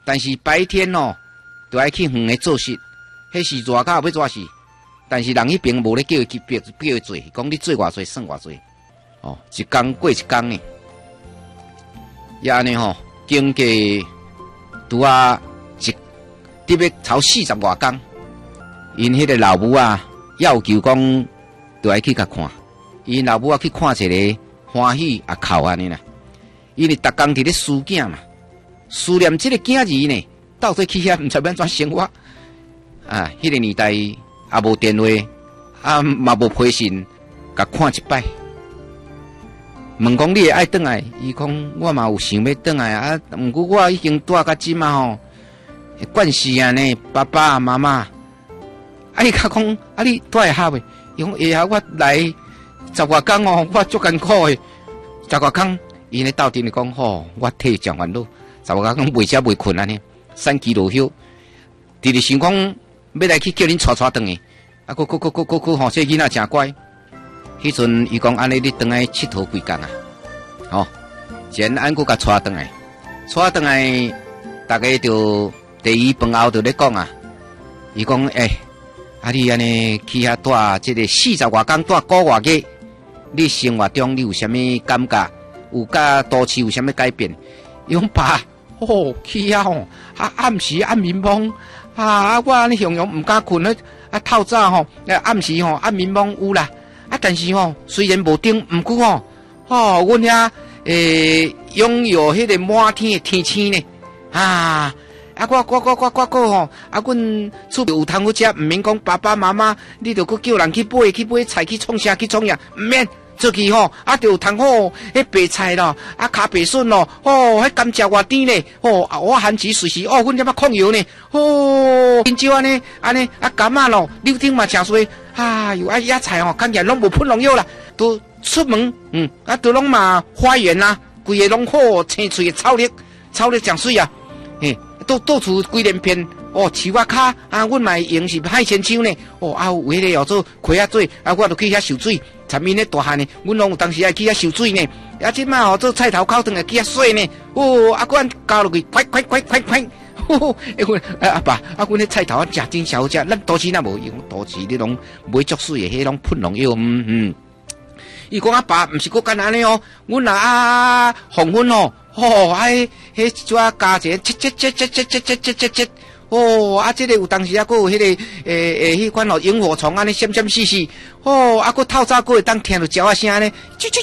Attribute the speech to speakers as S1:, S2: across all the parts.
S1: 但是白天哦，就爱去远的做事，迄是热到要热死。但是人迄边无咧叫伊去叫伊做，讲你做偌济算偌济，哦，一工过一工呢。也安尼吼，经过拄啊一得要超40外工，因迄个老母啊要求讲，就爱去甲看。因老母啊去看一个欢喜啊哭安尼啦，因为逐工伫咧思囝嘛，思念即个囝儿呢，到底去遐毋知要怎生活啊？迄个年代。也无电话，嘛无批信，甲看一摆。问讲你会爱转来？伊讲我嘛有想要转来啊，毋过我已经住甲即嘛吼，惯势啊呢，爸爸妈妈。啊，伊甲讲啊，你住会合袂？伊讲会啊，我来10外工哦，我足艰苦诶。10外工，伊呢斗阵就讲吼，我替蒋烦恼，10外工袂食袂困安尼，散气落休。直直想讲。要来去叫恁带转去，啊，吼，这囡仔真乖。迄阵伊讲安尼，你转来佚佗几工啊？吼，前俺佫甲带转来，带转来，大家就第一饭后就咧讲啊。伊讲啊你安尼去遐住即个40外工住个月，你生活中你有啥物感觉？有甲都市有啥物改变？伊讲爸，去遐吼，暗时暗暝暝。我安尼形容毋敢困咧，透早吼，暗时吼暗暝暝有啦，但是吼虽然无灯，毋过阮遐拥有迄个满天的天星呢，我吼，阮厝有通好食，毋免讲爸爸妈妈，你着叫人去买菜去创啥去创啥，毋免。出去吼，就有通好迄白菜咯，咖白笋咯，迄甘蔗偌甜咧，我番薯随时阮点控油呢，香蕉安尼，柑仔咯，柳丁嘛诚水，有野菜吼，看起来拢无喷农药啦，都出门，都拢嘛花园啦，规个拢好青翠的草绿诚水啊，到处规连片。树仔骹阮嘛用是海鲜树呢。有迄个做葵仔水，我就去遐受水。参因咧大汉呢，阮拢有当时爱去遐受水呢。即摆做菜头烤汤会去遐洗呢。阮加落去，快！阿爸，阮咧菜头食真好食，咱都市那无用，都市你拢买足水的，迄拢喷农药。伊讲阿爸，毋是佫干安尼哦，阮黄昏哦，迄一撮加一个切。这个有当时佫有迄个迄款萤火虫安尼闪闪死死，佫透早佫会当听到鸟仔声呢，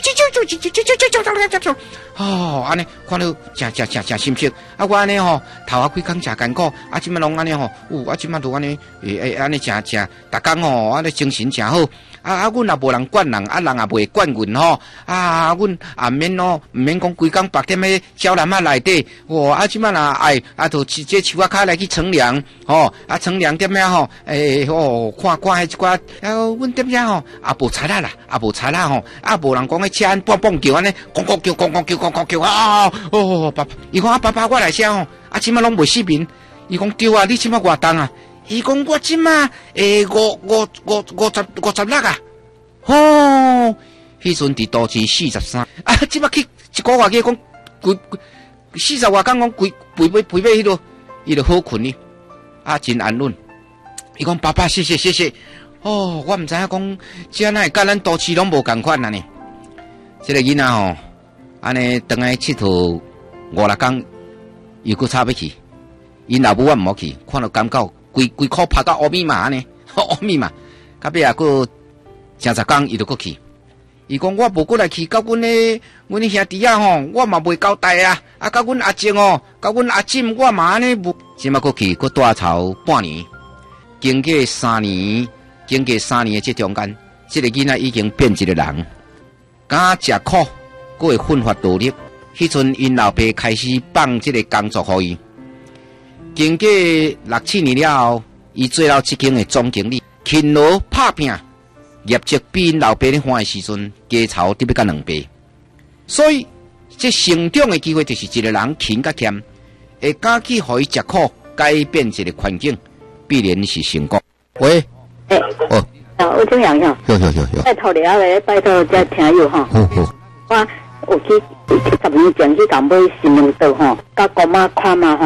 S1: 安尼看到真心色。我安尼吼，头几工真艰苦，即摆拢安尼吼，即摆都安尼安尼真，逐工吼安尼精神真好。阮也无人管人，人也袂管阮吼。阮也毋免讲规工白天喺小南仔内底。即摆若爱就这树仔骹来去乘凉，乘凉点遐吼，看迄一寡，阮点遐吼，无菜啦，无菜啦吼，无人讲迄车安蹦叫安尼，咣叫爸爸，伊讲爸爸我来写吼，即摆拢袂失眠。伊讲对啊，你即摆偌重啊？伊讲我即摆56啊，迄阵伫都市43，即摆去一个月讲40外工讲陪买迄落，伊就好困哩，真安稳。伊讲爸爸谢谢，我毋知影讲这样会甲咱都市拢无共款啊呢。这个囡仔吼，安尼等来佚佗5、6工，又佫差要去，因老母我毋好去，看到感觉。规箍拍到乌米嘛安尼，乌米嘛，到尾佫成10工，伊就佫去。伊讲我无过来去，甲阮兄弟啊吼，我嘛袂交代啊。甲阮阿静哦，甲阮阿婶，我嘛安尼无。即摆佫去，佫大操半年，经过3年的这中间，这个囡仔已经变一个人，敢食苦，佫会奋发动力。迄阵因老爸开始放这个工作互伊。经过6、7年了后，伊做了这间的总经理，勤劳拍拼，业绩比因老爸咧换的时阵，加操得要甲2倍。所以，这成长的机会就是一个人勤甲俭，会敢去互伊食苦，改变一个环境，必然是成功。喂，
S2: 我这样样，拜托你来拜托这听友哈。我有去10年前去甲买新闻岛吼，甲姑妈看嘛吼。